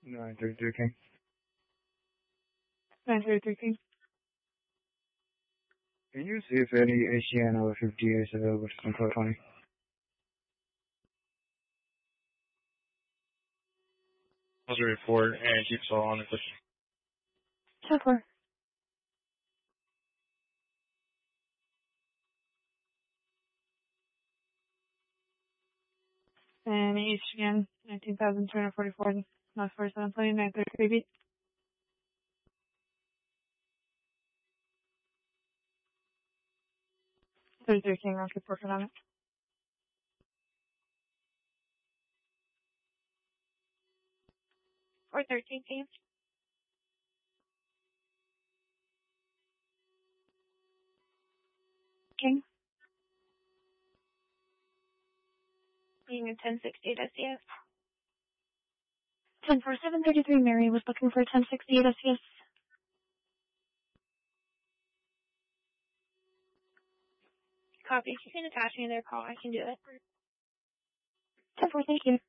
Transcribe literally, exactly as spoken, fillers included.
nine thirty-three King. nine thirty-three King. Can you see if any H G N over fifty-eight is available to code twenty? I'll report and keep us all on the question. ten four. And H G N, nineteen thousand two hundred forty-four, North forty-seven twenty, nine thirty-three beat. thirty-three King, I'll keep working on it. four thirteen King. King. Being a ten sixty-eight S C S. ten four seven thirty-three Mary was looking for a ten sixty-eight S C S. Copy. If you can attach me to their call, I can do it. ten four, thank you.